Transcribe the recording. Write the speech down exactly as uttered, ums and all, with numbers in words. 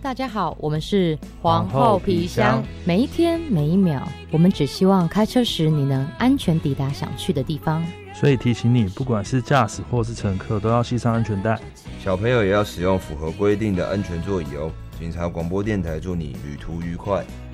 大家好，我们是皇后皮箱。每一天每一秒，我们只希望开车时你能安全抵达想去的地方。 所以提醒你，不管是驾驶或是乘客，都要系上安全带。 小朋友也要使用符合规定的安全座椅哦。警察广播电台祝你旅途愉快。